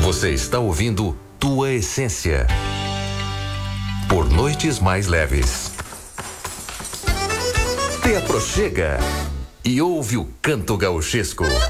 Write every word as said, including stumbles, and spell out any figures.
Você está ouvindo Tua Essência. Por noites mais leves. Te aproxega e ouve o canto gauchesco.